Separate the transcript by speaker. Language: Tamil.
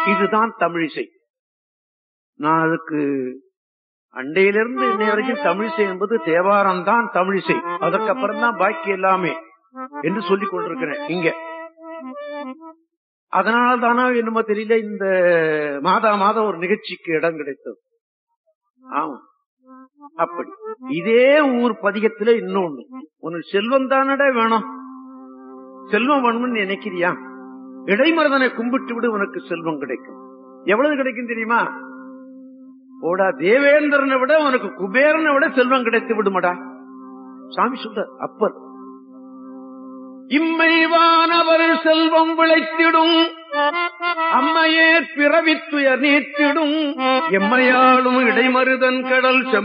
Speaker 1: இதுதான் தமிழிசை. நான் அதுக்கு அண்டையிலிருந்து இன்னை வரைக்கும் தமிழிசை என்பது தேவாரம் தான் தமிழிசை, அதற்கப்புறம் தான் பாக்கி எல்லாமே என்று சொல்லிக் கொண்டிருக்கிறேன் இங்க. அதனால தானோ என்னமோ தெரியல இந்த மாதம் ஒரு நிகழ்ச்சிக்கு இடம் கிடைத்தது. ஆமா, அப்படி இதே ஊர் பதிகத்துல இன்னொன்னு, உனக்கு செல்வம் தானடா வேணும், செல்வம் வேணும்னு நினைக்கிறியா, இடைமருதனை கும்பிட்டு விடு, உனக்கு செல்வம் கிடைக்கும். எவ்வளவு கிடைக்கும் தெரியுமா? ஓடா, தேவேந்திரனை விட உனக்கு குபேரனை விட செல்வம் கிடைத்து விடுமடா சாமி சொல்ற. அப்பர் இம்மைவானவர் செல்வம் விளைத்திடும், அம்மையே பிறவித்துயர் நீத்திடும், எம்மையாளும் இடைமருதன் கடல்